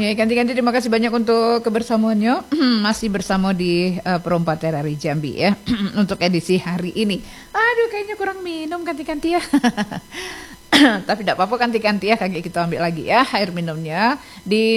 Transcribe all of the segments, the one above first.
Ya, ganti-ganti terima kasih banyak untuk kebersamaannya. Masih bersama di Perompak RRI Jambi ya. Untuk edisi hari ini. Aduh, kayaknya kurang minum ganti-ganti ya. Tapi tidak apa-apa ganti-ganti ya, kaki kita ambil lagi ya air minumnya di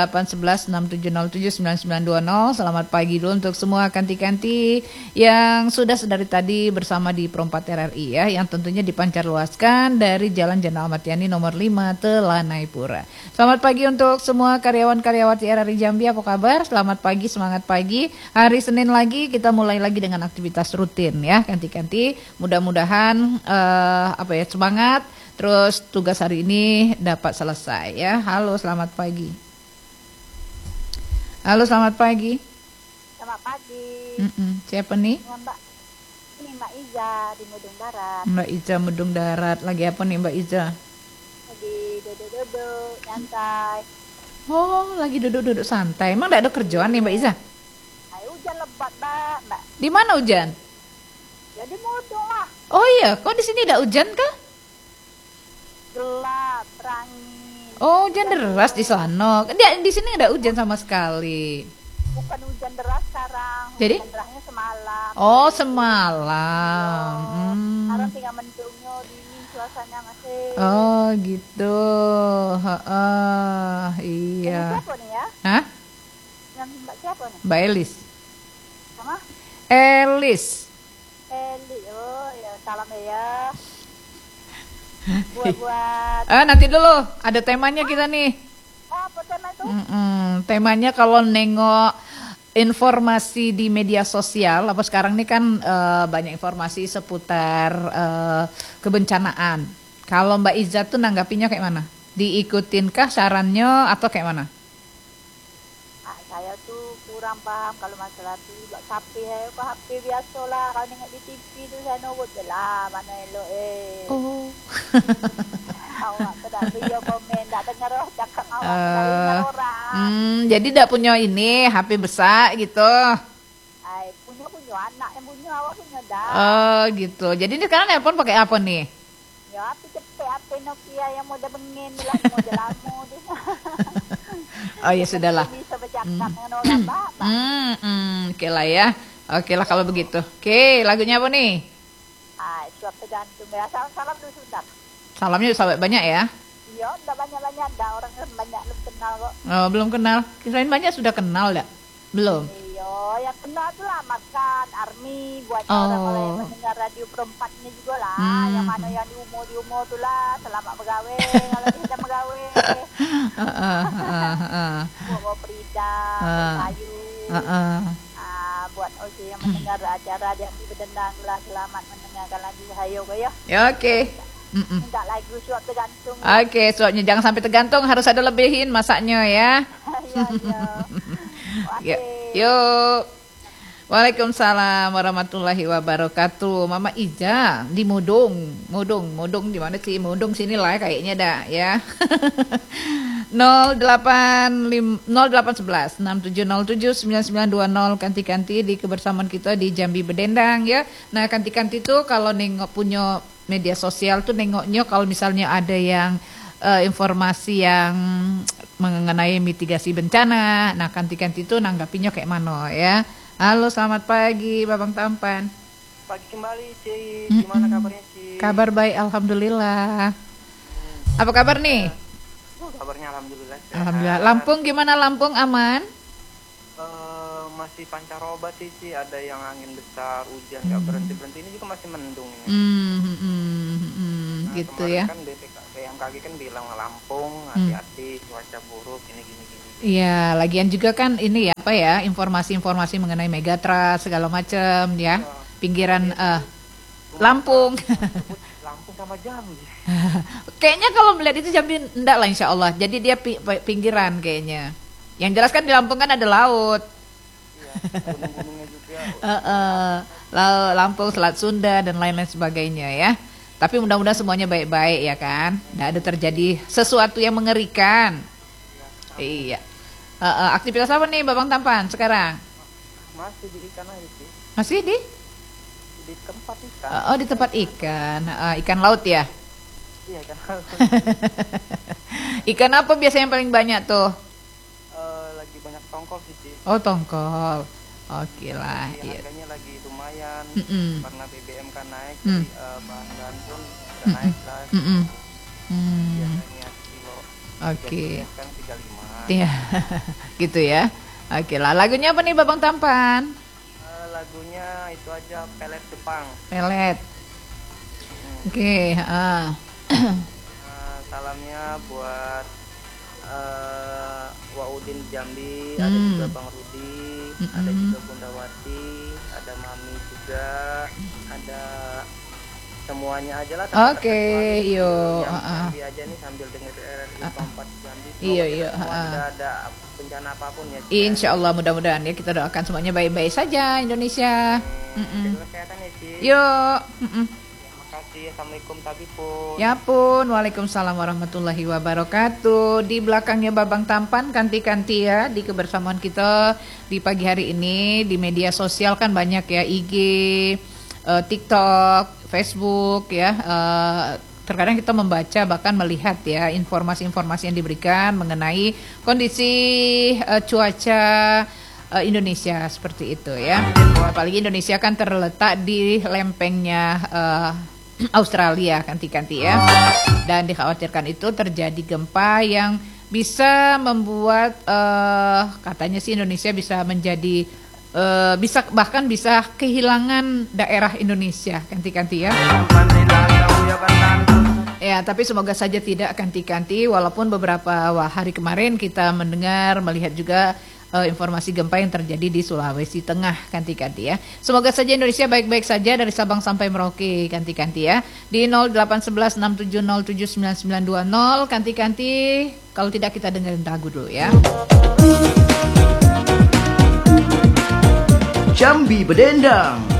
081167079920. Selamat pagi dulu untuk semua ganti-ganti yang sudah sedari tadi bersama di Perompak RRI ya, yang tentunya dipancarluaskan dari Jalan Jenderal Ahmad Yani nomor 5 Telanai Pura. Selamat pagi untuk semua karyawan-karyawati RRI Jambi, apa kabar? Selamat pagi, semangat pagi. Hari Senin lagi kita mulai lagi dengan aktivitas rutin ya, ganti-ganti. Mudah-mudahan semangat. Terus tugas hari ini dapat selesai ya. Halo, selamat pagi. Halo, selamat pagi. Selamat pagi. Siapa nih? Ini Mbak Iza di Mudung Darat. Mbak Iza Mudung Darat. Lagi apa nih Mbak Iza? Lagi duduk-duduk, nyantai. Oh, lagi duduk-duduk santai. Emang tidak ada kerjaan nih Mbak Iza? Hujan lebat, Mbak. Di mana hujan? Ya di Mudung lah. Oh iya, kok di sini tidak hujan kah? Gelap, berangin. Oh, hujan deras di sana. Di sini tidak hujan sama sekali. Bukan hujan deras sekarang. Jadi? Hujan derasnya semalam. Oh, semalam. Sekarang tinggal mendungnya, dingin suasana masih. Oh, gitu. Iya. Ini siapa nih ya? Hah? Yang Mbak siapa nih? Mbak Elis. Sama? Elis. Eli. Oh, ya salam ya. Buat Nanti dulu ada temanya kita nih. apa tema itu? Temanya kalau nengok informasi di media sosial, apa sekarang ini kan banyak informasi seputar kebencanaan. Kalau Mbak Iza tuh nanggapinya kayak mana? Diikutinkah sarannya atau kayak mana? Saya tuh kurang paham kalau masalah tu HP HP biasa lah. Kalau tengok di TV tu saya nurut je lah. Mana elok Oh. Awak tu tak video komen, tak dengar cakap awak, tak dengar orang. Jadi tak punya ini HP besar gitu. Punya anak yang punya, awak punya dah. Oh gitu. Jadi ini sekarang nelpon pakai apa nih? Ya HP cepet, HP Nokia yang model bengin tu lah, model lama tu. Oh ya sudahlah. Bisa bercakap dengan orang bapak. Oke lah ya. Oke lah kalau begitu. Oke, lagunya apa nih? Suap tergantung ya. Salam dulu sebentar. Salamnya sampai banyak ya? Iya, udah banyak-banyak. Ada orang kan banyak belum kenal kok. Oh, belum kenal. Kirain banyak sudah kenal ya? Belum. Iya, yang kenal tuh lah makan Army buat orang-orang yang mendengar radio perempatnya juga lah. Yang mana yang di umur tuh lah. Selamat bergawe kalau kita bergawe. Buat Prida, buat Ayu. Buat Oce yang mendengar acara yang berdendang lah, selamat mendengarkan lagu Hayo ya. Ya oke. Minta lagu suap tergantung. Oke, suapnya jangan sampai tergantung, harus ada lebihin masaknya ya. Iya. Yuk. Waalaikumsalam warahmatullahi wabarakatuh. Mama Iza di Mudung di mana sih? Mudung sini lah kayaknya dah ya. 0811 67079920 kanti-kanti di kebersamaan kita di Jambi Bedendang ya. Nah, kanti-kanti itu kalau nengok punya media sosial tuh nengoknya kalau misalnya ada yang informasi yang mengenai mitigasi bencana. Nah, kanti-kanti itu nanggapinya kayak mana ya. Halo, selamat pagi Babang Tampan. Pagi kembali, Ci. Gimana kabarnya, Ci? Kabar baik, alhamdulillah. Apa kabar nih? Kabarnya alhamdulillah. Alhamdulillah. Lampung gimana? Lampung aman? Masih pancaroba sih, Ci. Ada yang angin besar, hujan nggak berhenti-berhenti. Ini juga masih mendung ini. Nah, gitu ya. Kan BMKG kan bilang Lampung hati-hati, cuaca buruk, ini gini. Iya, lagian juga kan ini ya apa ya, informasi-informasi mengenai megatrust segala macam ya. Pinggiran Lampung. Lampung sama Jambi. Kayaknya kalau melihat itu Jambi enggak lah insya Allah. Jadi dia pinggiran kayaknya. Yang jelas kan di Lampung kan ada laut. Iya, gunung-gunungnya juga. Lampung, Selat Sunda dan lain-lain sebagainya ya. Tapi mudah-mudahan semuanya baik-baik ya kan. Tidak ada terjadi sesuatu yang mengerikan. Iya. Aktivitas apa nih Babang Tampan sekarang? Masih di ikan aja sih. Masih di tempat ikan. Di tempat ikan. Ikan laut ya? Iya, ikan laut. Ikan apa biasanya yang paling banyak tuh? tongkol sih. Oh, tongkol. Oke lah. Jadi Iya. harganya lagi lumayan Mm-mm. karena BBM kan naik, Mm. jadi bahan bahan pun udah naik lah. Mm-mm. Biasanya kilo Oke. kan 35. Iya. Gitu ya. Oke lah. Lagunya apa nih Babang Tampan? Lagunya itu aja, pelet Jepang. Pelet. Oke. Salamnya buat Waudin Jambi, ada Hmm. juga Bang Rudi, ada juga Bunda Wati, ada Mami juga, ada semuanya aja lah. Oke, yo. Jambi aja nih sambil denger RRI 4 Jambi. Iya, iya. Tidak ada bencana apapun ya. Insya Allah mudah-mudahan ya kita doakan semuanya baik-baik saja Indonesia. Jaga kesehatan ya, Ci. Yuk. Terima kasih. Assalamualaikum Tabipun. Ya pun, waalaikumsalam warahmatullahi wabarakatuh. Di belakangnya Babang Tampan kanti-kanti ya di kebersamaan kita di pagi hari ini di media sosial kan banyak ya IG, TikTok, Facebook ya. Terkadang kita membaca bahkan melihat ya informasi-informasi yang diberikan mengenai kondisi cuaca Indonesia seperti itu ya. Apalagi Indonesia kan terletak di lempengnya Australia kanti-kanti ya. Dan dikhawatirkan itu terjadi gempa yang bisa membuat katanya sih Indonesia bisa menjadi bahkan bisa kehilangan daerah Indonesia kanti-kanti ya. Ya, tapi semoga saja tidak kanti-kanti walaupun beberapa hari kemarin kita mendengar melihat juga informasi gempa yang terjadi di Sulawesi Tengah kanti-kanti ya. Semoga saja Indonesia baik-baik saja dari Sabang sampai Merauke kanti-kanti ya. Di 081167079920 kanti-kanti. Kalau tidak kita dengerin lagu dulu ya. Jambi Bedendang.